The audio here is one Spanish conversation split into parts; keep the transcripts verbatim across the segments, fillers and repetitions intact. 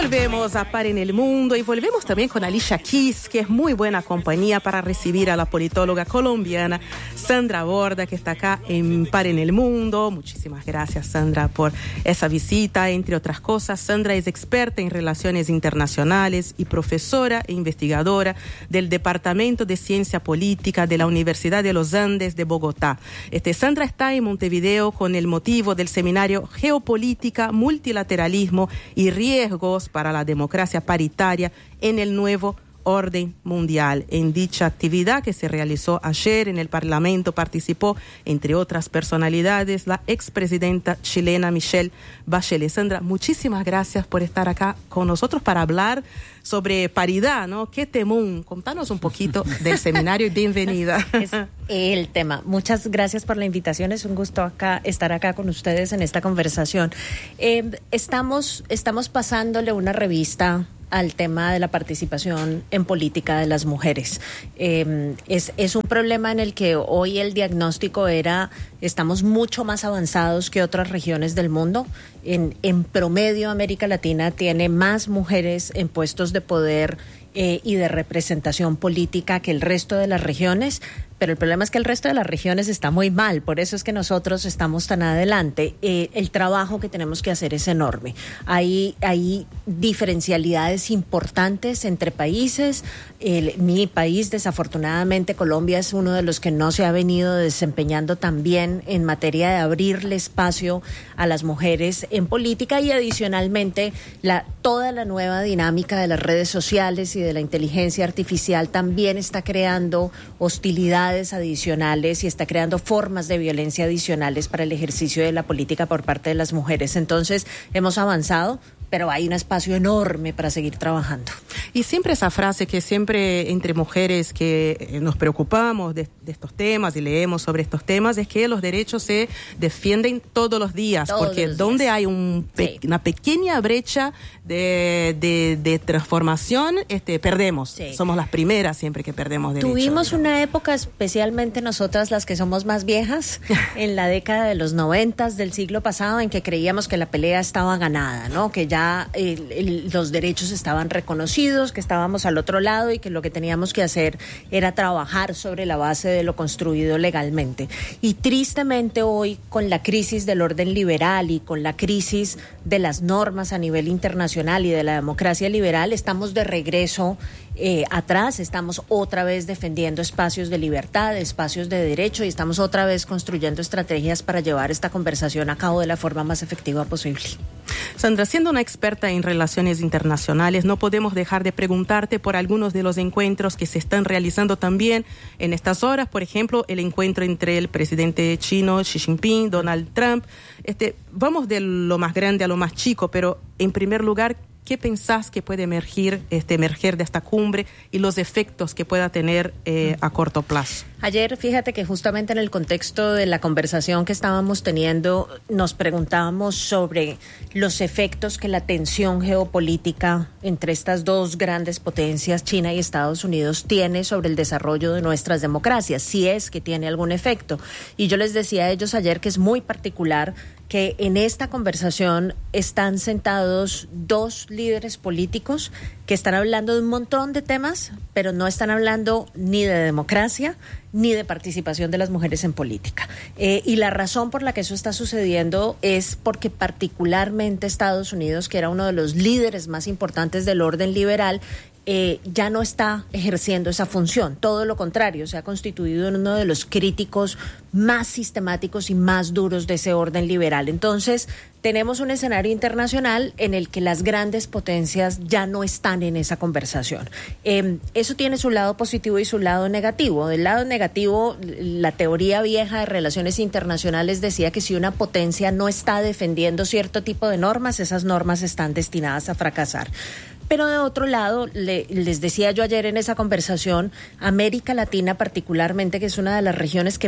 Volvemos a Par en el Mundo y volvemos también con Alicia Keys, que es muy buena compañía para recibir a la politóloga colombiana Sandra Borda, que está acá en Par en el Mundo. Muchísimas gracias, Sandra, por esa visita. Entre otras cosas, Sandra es experta en relaciones internacionales y profesora e investigadora del Departamento de Ciencia Política de la Universidad de los Andes de Bogotá. Este, Sandra está en Montevideo con el motivo del seminario Geopolítica, Multilateralismo y Riesgos para la Democracia Paritaria en el Nuevo Orden Mundial. En dicha actividad que se realizó ayer en el Parlamento participó, entre otras personalidades, la expresidenta chilena Michelle Bachelet. Sandra, muchísimas gracias por estar acá con nosotros para hablar sobre paridad, ¿no? Qué temón. Contanos un poquito del seminario y bienvenida. Es el tema. Muchas gracias por la invitación. Es un gusto acá estar acá con ustedes en esta conversación. Eh, estamos, estamos pasándole una revista al tema de la participación en política de las mujeres. Eh, es, es un problema en el que hoy el diagnóstico era, estamos mucho más avanzados que otras regiones del mundo. En, en promedio, América Latina tiene más mujeres en puestos de poder eh, y de representación política que el resto de las regiones, pero el problema es que el resto de las regiones está muy mal, por eso es que nosotros estamos tan adelante. Eh, el trabajo que tenemos que hacer es enorme. Hay, hay diferencialidades importantes entre países. El, mi país, desafortunadamente, Colombia es uno de los que no se ha venido desempeñando tan bien en materia de abrirle espacio a las mujeres en política, y adicionalmente la, toda la nueva dinámica de las redes sociales y de la inteligencia artificial también está creando hostilidad adicionales y está creando formas de violencia adicionales para el ejercicio de la política por parte de las mujeres. Entonces, hemos avanzado, pero hay un espacio enorme para seguir trabajando. Y siempre esa frase que siempre entre mujeres que nos preocupamos de, de estos temas y leemos sobre estos temas, es que los derechos se defienden todos los días, todos porque los donde días. hay un pe- Sí. una pequeña brecha de, de, de transformación, este, perdemos. Sí. Somos las primeras siempre que perdemos derechos. Tuvimos digamos. una época, especialmente nosotras las que somos más viejas, en la década de los noventas del siglo pasado, en que creíamos que la pelea estaba ganada, ¿no? Que ya el, el, los derechos estaban reconocidos, que estábamos al otro lado y que lo que teníamos que hacer era trabajar sobre la base de lo construido legalmente. Y tristemente hoy, con la crisis del orden liberal y con la crisis de las normas a nivel internacional y de la democracia liberal, estamos de regreso Eh, atrás, estamos otra vez defendiendo espacios de libertad, espacios de derecho, y estamos otra vez construyendo estrategias para llevar esta conversación a cabo de la forma más efectiva posible. Sandra, siendo una experta en relaciones internacionales, no podemos dejar de preguntarte por algunos de los encuentros que se están realizando también en estas horas. Por ejemplo, el encuentro entre el presidente chino Xi Jinping, Donald Trump. Este, vamos de lo más grande a lo más chico, pero en primer lugar, ¿qué pensás que puede emergir, este, emerger de esta cumbre y los efectos que pueda tener eh, a corto plazo? Ayer, fíjate que justamente en el contexto de la conversación que estábamos teniendo, nos preguntábamos sobre los efectos que la tensión geopolítica entre estas dos grandes potencias, China y Estados Unidos, tiene sobre el desarrollo de nuestras democracias, si es que tiene algún efecto. Y yo les decía a ellos ayer que es muy particular que en esta conversación están sentados dos líderes políticos que están hablando de un montón de temas, pero no están hablando ni de democracia ni de participación de las mujeres en política. Eh, y la razón por la que eso está sucediendo es porque particularmente Estados Unidos, que era uno de los líderes más importantes del orden liberal, Eh, ya no está ejerciendo esa función. Todo lo contrario, se ha constituido en uno de los críticos más sistemáticos y más duros de ese orden liberal. Entonces, tenemos un escenario internacional en el que las grandes potencias ya no están en esa conversación. Eh, eso tiene su lado positivo y su lado negativo. Del lado negativo, la teoría vieja de relaciones internacionales decía que si una potencia no está defendiendo cierto tipo de normas, esas normas están destinadas a fracasar. Pero de otro lado, le, les decía yo ayer en esa conversación, América Latina particularmente, que es una de las regiones que más ha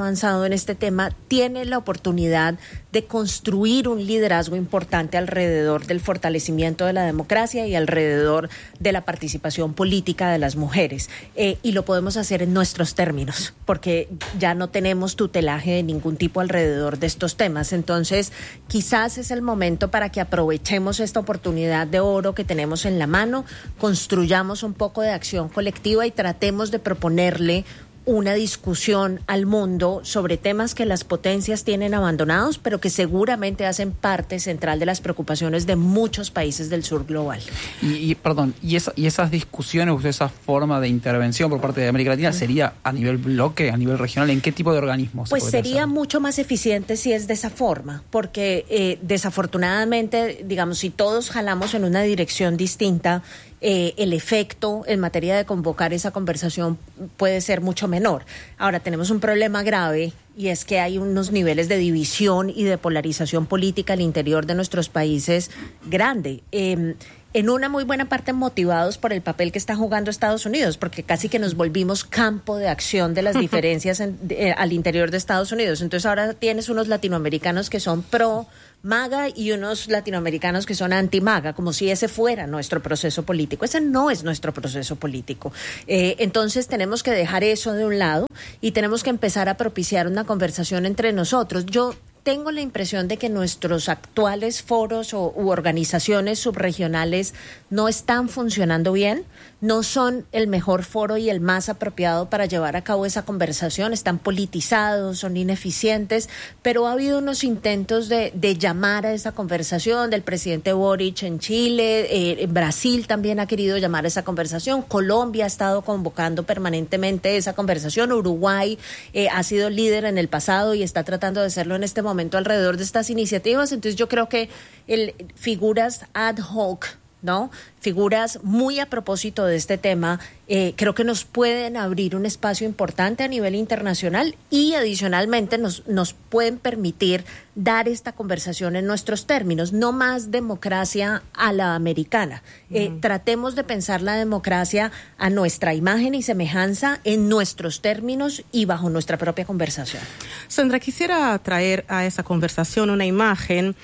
avanzado en este tema, tiene la oportunidad de construir un liderazgo importante alrededor del fortalecimiento de la democracia y alrededor de la participación política de las mujeres. Eh, y lo podemos hacer en nuestros términos, porque ya no tenemos tutelaje de ningún tipo alrededor de estos temas. Entonces, quizás es el momento para que aprovechemos esta oportunidad de oro que tenemos en la mano, construyamos un poco de acción colectiva y tratemos de proponerle una discusión al mundo sobre temas que las potencias tienen abandonados, pero que seguramente hacen parte central de las preocupaciones de muchos países del sur global. Y, y perdón, y, esa, y esas discusiones, esa forma de intervención por parte de América Latina, ¿sería a nivel bloque, a nivel regional? ¿En qué tipo de organismos? Pues sería hacer? mucho más eficiente si es de esa forma, porque eh, desafortunadamente, digamos, si todos jalamos en una dirección distinta, Eh, el efecto en materia de convocar esa conversación puede ser mucho menor. Ahora, tenemos un problema grave y es que hay unos niveles de división y de polarización política al interior de nuestros países grande. Eh, en una muy buena parte motivados por el papel que está jugando Estados Unidos, porque casi que nos volvimos campo de acción de las diferencias en, de, eh, al interior de Estados Unidos. Entonces ahora tienes unos latinoamericanos que son pro MAGA y unos latinoamericanos que son anti-MAGA, como si ese fuera nuestro proceso político. Ese no es nuestro proceso político. Eh, entonces tenemos que dejar eso de un lado y tenemos que empezar a propiciar una conversación entre nosotros. Yo tengo la impresión de que nuestros actuales foros o, u organizaciones subregionales no están funcionando bien, no son el mejor foro y el más apropiado para llevar a cabo esa conversación, están politizados, son ineficientes, pero ha habido unos intentos de, de llamar a esa conversación del presidente Boric en Chile, eh, Brasil también ha querido llamar a esa conversación, Colombia ha estado convocando permanentemente esa conversación, Uruguay eh, ha sido líder en el pasado y está tratando de hacerlo en este momento alrededor de estas iniciativas. Entonces yo creo que el, figuras ad hoc, ¿no? Figuras muy a propósito de este tema, eh, creo que nos pueden abrir un espacio importante a nivel internacional y adicionalmente nos, nos pueden permitir dar esta conversación en nuestros términos, no más democracia a la americana. Eh, mm. Tratemos de pensar la democracia a nuestra imagen y semejanza en nuestros términos y bajo nuestra propia conversación. Sandra, quisiera traer a esa conversación una imagen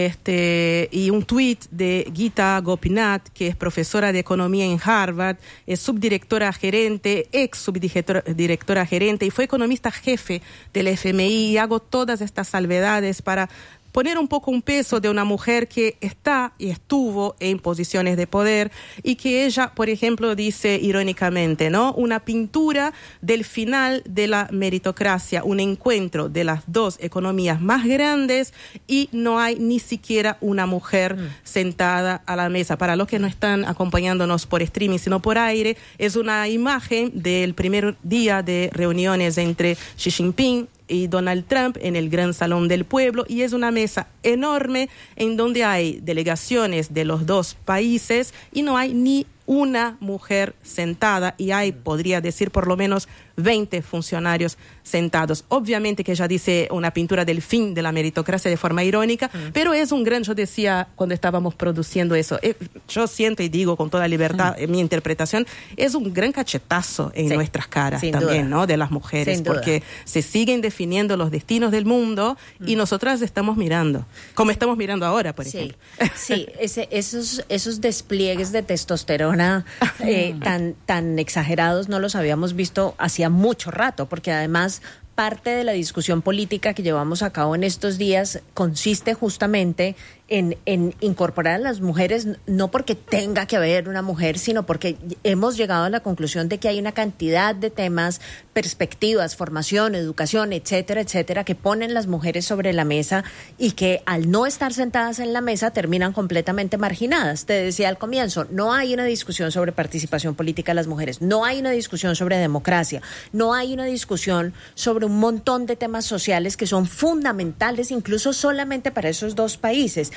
este, y un tuit de Gita Gopinath, que es profesora de economía en Harvard, es subdirectora gerente, ex subdirectora directora gerente y fue economista jefe del F M I, y hago todas estas salvedades para poner un poco un peso de una mujer que está y estuvo en posiciones de poder y que ella, por ejemplo, dice irónicamente, ¿no? Una pintura del final de la meritocracia, un encuentro de las dos economías más grandes y no hay ni siquiera una mujer mm. sentada a la mesa. Para los que no están acompañándonos por streaming, sino por aire, es una imagen del primer día de reuniones entre Xi Jinping y Donald Trump en el Gran Salón del Pueblo, y es una mesa enorme en donde hay delegaciones de los dos países y no hay ni una mujer sentada y hay, podría decir, por lo menos veinte funcionarios sentados. Obviamente que ella dice una pintura del fin de la meritocracia de forma irónica, mm. pero es un gran, yo decía cuando estábamos produciendo eso, eh, yo siento y digo con toda libertad mm. en mi interpretación, es un gran cachetazo en sí, nuestras caras también, ¿no? De las mujeres, sin porque duda. Se siguen definiendo los destinos del mundo mm. y nosotras estamos mirando, como estamos mirando ahora, por sí, ejemplo. Sí, ese, esos, esos despliegues de testosterona eh, tan, tan exagerados no los habíamos visto hacía mucho rato, porque además parte de la discusión política que llevamos a cabo en estos días consiste justamente en, en incorporar a las mujeres, no porque tenga que haber una mujer, sino porque hemos llegado a la conclusión de que hay una cantidad de temas, perspectivas, formación, educación, etcétera, etcétera, que ponen las mujeres sobre la mesa y que al no estar sentadas en la mesa terminan completamente marginadas. Te decía al comienzo, no hay una discusión sobre participación política de las mujeres, no hay una discusión sobre democracia, no hay una discusión sobre un montón de temas sociales que son fundamentales incluso solamente para esos dos países.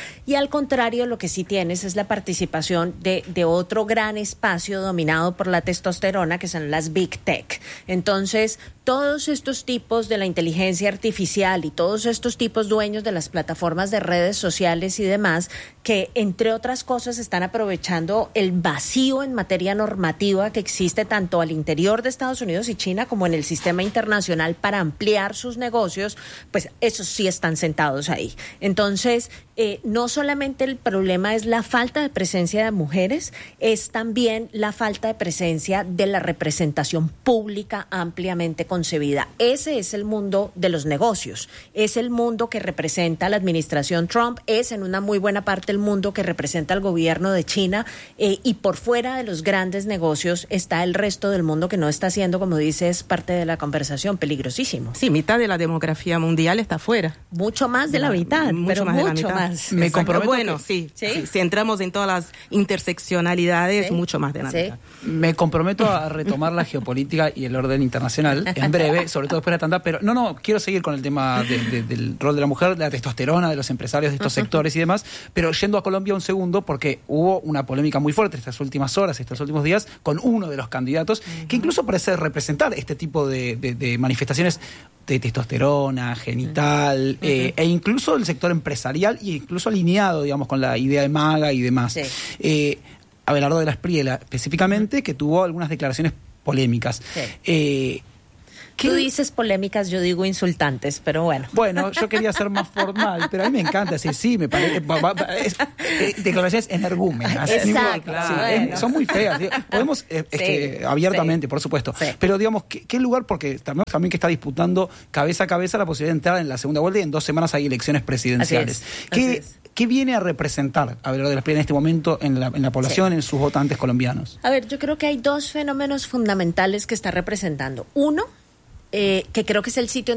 y al contrario lo que sí tienes es la participación de, de otro gran espacio dominado por la testosterona, que son las Big Tech. Entonces, todos estos tipos de la inteligencia artificial y todos estos tipos dueños de las plataformas de redes sociales y demás, que entre otras cosas están aprovechando el vacío en materia normativa que existe tanto al interior de Estados Unidos y China como en el sistema internacional para ampliar sus negocios, pues esos sí están sentados ahí. Entonces, eh, no solamente el problema es la falta de presencia de mujeres, es también la falta de presencia de la representación pública ampliamente concebida. Ese es el mundo de los negocios, es el mundo que representa la administración Trump, es en una muy buena parte el mundo que representa el gobierno de China, eh, y por fuera de los grandes negocios está el resto del mundo que no está siendo, como dices, parte de la conversación, peligrosísimo. Sí, mitad de la demografía mundial está fuera. Mucho más de la mitad, mucho pero más de mucho la mitad. más. Me comprometo bueno, que, sí, ¿Sí? sí, si entramos en todas las interseccionalidades, ¿Sí? mucho más de la ¿Sí? mitad. Me comprometo a retomar la geopolítica y el orden internacional en breve, sobre todo después de la tanda, pero no, no, quiero seguir con el tema de, de, del rol de la mujer, de la testosterona, de los empresarios de estos uh-huh. sectores y demás, pero yendo a Colombia un segundo, porque hubo una polémica muy fuerte estas últimas horas, estos últimos días, con uno de los candidatos, uh-huh. que incluso parece representar este tipo de, de, de manifestaciones de testosterona, genital, uh-huh. eh, e incluso el sector empresarial, y incluso alineado, digamos, con la idea de MAGA y demás. Sí. Eh, Abelardo de la Espriella, específicamente, uh-huh. que tuvo algunas declaraciones polémicas. Sí. Eh, ¿Qué? Tú dices polémicas, yo digo insultantes, pero bueno. Bueno, yo quería ser más formal, pero a mí me encanta decir, sí, me parece, es, eh, declaraciones energúmenas. Exacto. Claro, sí, bueno. es, son muy feas. Podemos, eh, sí, este, abiertamente, sí. por supuesto. Sí. Pero digamos, ¿qué, qué lugar? Porque también, también que está disputando cabeza a cabeza la posibilidad de entrar en la segunda vuelta y en dos semanas hay elecciones presidenciales. Así es. ¿Qué, Así es. ¿Qué viene a representar Abelardo de la Espriella en este momento en la, en la población, sí. en sus votantes colombianos? A ver, yo creo que hay dos fenómenos fundamentales que está representando. Uno, Eh, que creo que es el sitio